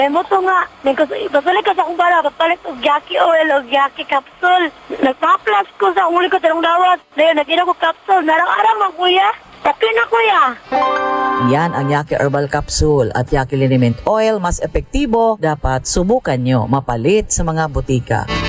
mo to nga, basulit ka sa akong bala, papalit og Yaki oil o Yaki capsule. Nagpa-plus ko sa akong likod ng lawas. Ngayon, nag-ina ko capsule. Narang-arang man, kuya. Okay na, kuya. Yan ang Yaki Herbal Capsule at Yaki Liniment Oil. Mas epektibo, dapat subukan nyo mapalit sa mga butika.